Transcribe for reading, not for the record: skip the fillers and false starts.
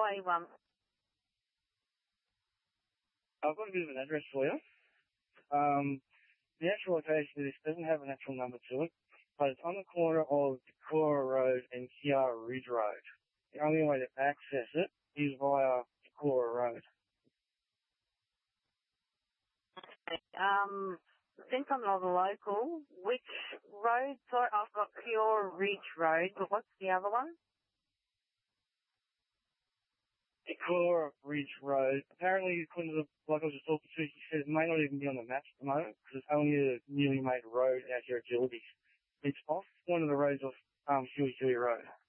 one. I've got a bit of an address for you. The actual location of this doesn't have an actual number to it, but it's on the corner of Decorah Road and Kiara Ridge Road. The only way to access it is via Decorah Road. Since I'm not a local, which road? Sorry, I've got Kiora Ridge Road, but what's the other one? Decorah Ridge Road. Apparently, according to the bloke I was just talking to, he said it may not even be on the maps at the moment because it's only a newly made road out here at Gilliby's. It's off one of the roads off Huey Road.